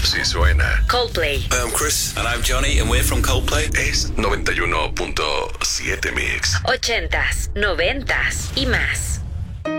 Si suena. Coldplay. Hey, I'm Chris. And I'm Johnny, and we're from Coldplay. Es 91.7 Mix. 80s, 90s y más.